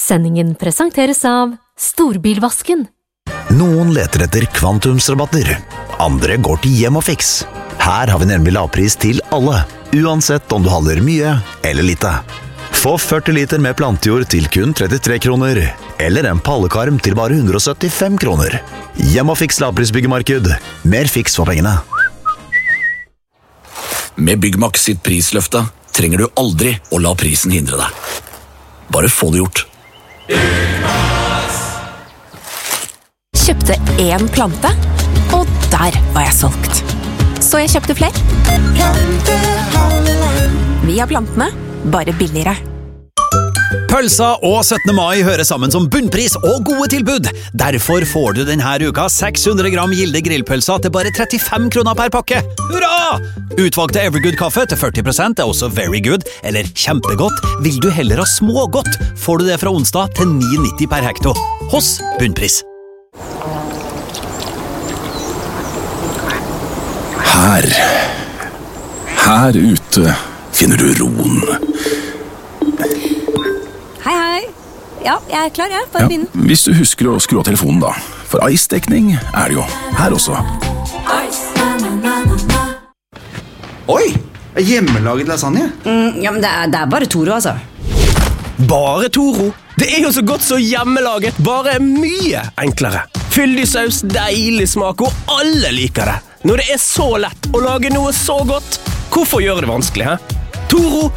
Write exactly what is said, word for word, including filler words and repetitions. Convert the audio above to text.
Sendingen presenteres av Storbilvasken. Noen leter etter kvantumsrabatter, andre går til Hjem og Fix. Her har vi nemlig lavpris til alle, uansett om du handler mye eller lite. Få førti liter med plantejord til kun trettitre kroner, eller en pallekarm til bare hundre og syttifem kroner. Hjem og Fix lavprisbyggemarked. Mer fiks for pengene. Med Byggmax sitt prisløfte trenger du aldri å la prisen hindre deg. Bare få det gjort. Kjøpte en plante, og der var jeg solgt. Så jeg kjøpte flere. Vi har plantene, bare billigere. Pølsa og syttende mai hører sammen som bunnpris og gode tilbud. Derfor får du denne uka seks hundre gram Gilde grillpølsa til bare trettifem kroner per pakke. Hurra! Utvalgte Evergood-kaffe til førti prosent er også very good, eller kjempegodt. Vil du heller ha smågodt, får du det fra onsdag til ni nitti per hekto. Hos bunnpris. Her, her ute finner du roen. Hei, hei. Ja, jeg er klar, jeg. Bare Ja, begynn. hvis du husker å skru av telefonen da. For ice-dekning er det jo her også. Oi, hjemmelaget lasagne. Mm, ja, men det er, det er bare Toro, altså. Bare Toro. Det er jo så godt så hjemmelaget, bare mye enklere. Fyldig saus, deilig smak, og alle liker det. Når det er så lett å lage noe så godt, hvorfor gjøre det vanskelig, hæ? Toro